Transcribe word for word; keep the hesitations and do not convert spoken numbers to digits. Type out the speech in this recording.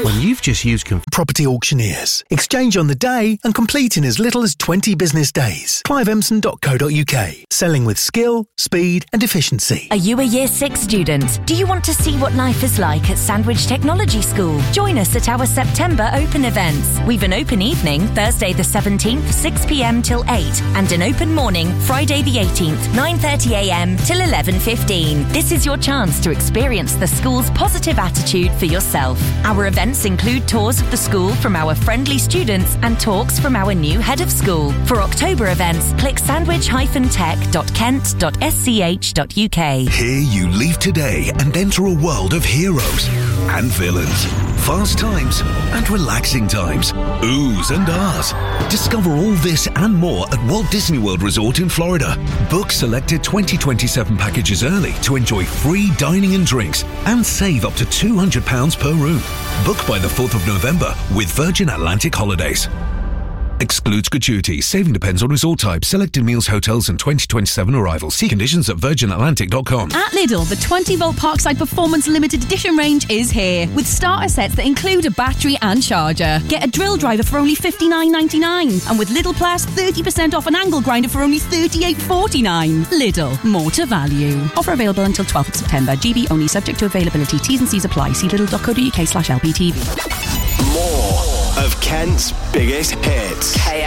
when you've just used conf- Property auctioneers. Exchange on the day and complete in as little as twenty business days. clive empson dot co dot uk. Selling with skill, speed and efficiency. Are you a Year six student? Do you want to see what life is like at Sandwich Technology School? Join us at our September open events. We've an open evening, Thursday the seventeenth, six p m till eight, and an open morning, Friday the eighteenth, nine thirty a m till eleven fifteen. This is your chance to experience the school's positive attitude for yourself. Our events include tours of the school from our friendly students and talks from our new head of school. For October events, click sandwich dash tech dot kent dot s c h dot u k. Here you leave today and enter a world of heroes and villains, fast times and relaxing times, oohs and ahs. Discover all this and more at Walt Disney World Resort in Florida. Book selected twenty twenty-seven packages early to enjoy free dining and drinks and save up to two hundred pounds per room. Book by the fourth of November with Virgin Atlantic Holidays. Excludes gratuities. Saving depends on resort type. Selected meals, hotels and twenty twenty-seven arrivals. See conditions at virgin atlantic dot com. At Lidl, the twenty volt Parkside Performance Limited Edition range is here, with starter sets that include a battery and charger. Get a drill driver for only fifty-nine ninety-nine, and with Lidl Plus, thirty percent off an angle grinder for only thirty-eight forty-nine. Lidl, more to value. Offer available until twelfth of September. G B only, subject to availability. T's and C's apply. See lidl dot co dot uk slash L P T V. More of Kent's biggest hits.